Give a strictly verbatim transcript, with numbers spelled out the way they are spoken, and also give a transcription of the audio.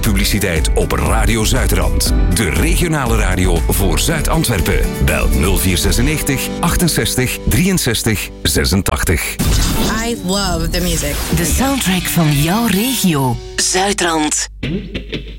reclamepubliciteit op Radio Zuidrand. De regionale radio voor Zuid-Antwerpen. Bel nul vier zesennegentig achtenzestig drieënzestig zesentachtig. I love the music. De soundtrack van jouw regio. Zuidrand.